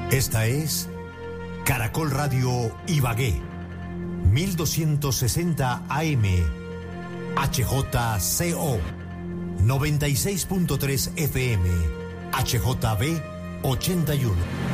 Esta es Caracol Radio Ibagué, 1260 AM, HJCO, 96.3 FM, HJB 81.